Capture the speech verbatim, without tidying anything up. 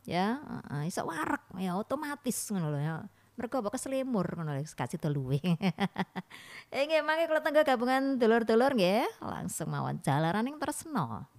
Ya, heeh, iso wareg ya otomatis ngono lho ya. Mergo apa keselimur ngono lho kasih teluwe. Eh nggih mangke kula tenggo gabungan dulur-dulur nggih, langsung mawon jalaraning tresno.